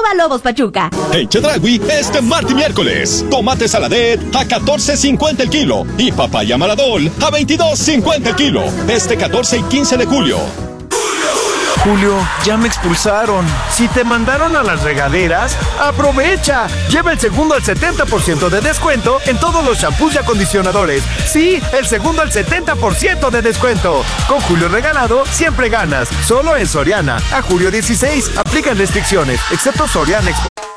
Lobos Pachuca. En Chedraui, este martes y miércoles, tomate saladet a $14.50 el kilo y papaya maladol a $22.50 el kilo. Este 14 y 15 de julio. Julio, ya me expulsaron. Si te mandaron a las regaderas, ¡aprovecha! Lleva el segundo al 70% de descuento en todos los shampoos y acondicionadores. Sí, el segundo al 70% de descuento. Con Julio regalado, siempre ganas. Solo en Soriana. A julio 16. Aplican restricciones, excepto Soriana Expo.